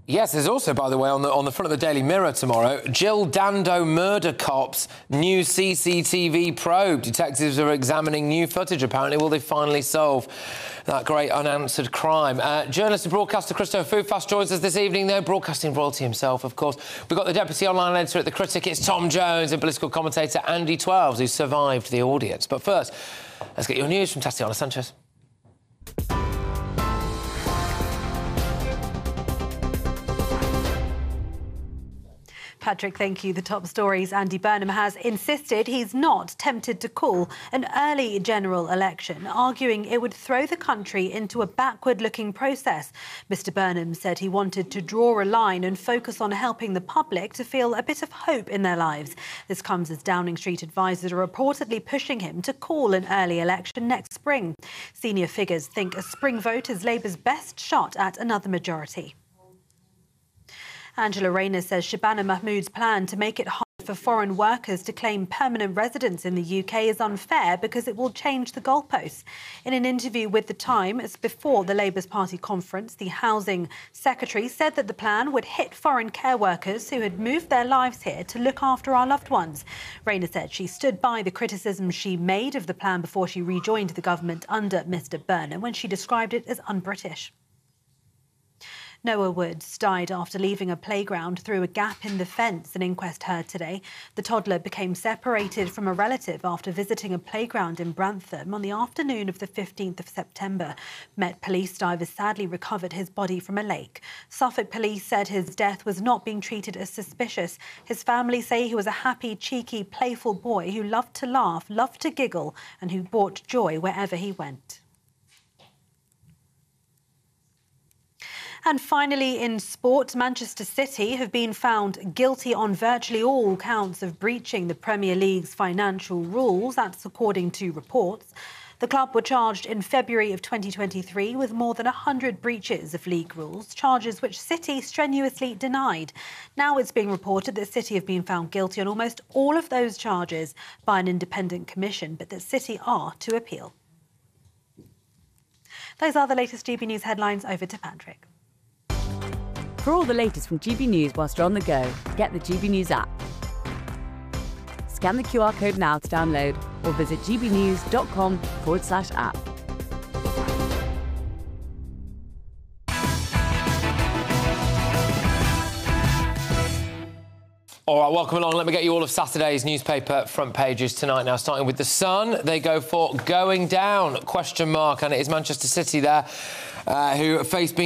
Yes, there's also, by the way, on the front of the Daily Mirror tomorrow, Jill Dando murder cops, new CCTV probe. Detectives are examining new footage, apparently. Will they finally solve that great unanswered crime? Journalist and broadcaster Christo Foufas joins us this evening, though, broadcasting royalty himself, of course. We've got the deputy online editor at The Critic, it's Tom Jones, and political commentator Andy Twelves, who survived the audience. But first, let's get your news from Tatiana Sanchez. Patrick, thank you. The top stories. Andy Burnham has insisted he's not tempted to call an early general election, arguing it would throw the country into a backward-looking process. Mr Burnham said he wanted to draw a line and focus on helping the public to feel a bit of hope in their lives. This comes as Downing Street advisers are reportedly pushing him to call an early election next spring. Senior figures think a spring vote is Labour's best shot at another majority. Angela Rayner says Shabana Mahmood's plan to make it hard for foreign workers to claim permanent residence in the UK is unfair because it will change the goalposts. In an interview with The Times before the Labour's Party conference, the Housing Secretary said that the plan would hit foreign care workers who had moved their lives here to look after our loved ones. Rayner said she stood by the criticism she made of the plan before she rejoined the government under Mr Burnham when she described it as un-British. Noah Woods died after leaving a playground through a gap in the fence, an inquest heard today. The toddler became separated from a relative after visiting a playground in Brantham on the afternoon of the 15th of September. Met Police divers sadly recovered his body from a lake. Suffolk Police said his death was not being treated as suspicious. His family say he was a happy, cheeky, playful boy who loved to laugh, loved to giggle, and who brought joy wherever he went. And finally, in sport, Manchester City have been found guilty on virtually all counts of breaching the Premier League's financial rules. That's according to reports. The club were charged in February of 2023 with more than 100 breaches of league rules, charges which City strenuously denied. Now it's being reported that City have been found guilty on almost all of those charges by an independent commission, but that City are to appeal. Those are the latest GB News headlines. Over to Patrick. For all the latest from GB News whilst you're on the go, get the GB News app. Scan the QR code now to download or visit gbnews.com/app. All right, welcome along. Let me get you all of Saturday's newspaper front pages tonight now, starting with The Sun. They go for going down, ? And it is Manchester City there who face being